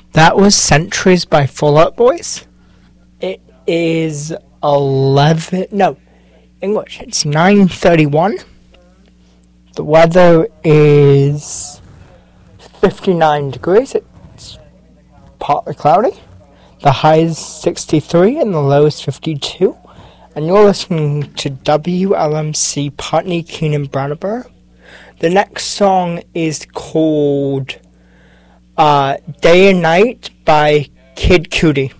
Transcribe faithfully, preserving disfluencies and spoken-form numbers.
That was Centuries by Fall Out Boys. It is eleven... No, English. It's nine thirty-one. The weather is fifty-nine degrees. It's partly cloudy. The high is sixty-three and the low is fifty-two. And you're listening to W L M C Putney Keenan Brattleboro. The next song is called uh, Day and Night by Kid Cudi.